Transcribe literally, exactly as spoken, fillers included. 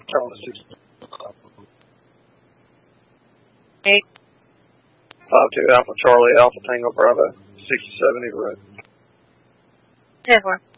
Charlie six. Eight. Five two Alpha Charlie Alpha Tango Bravo sixty-seven Eagle Road. Ten four.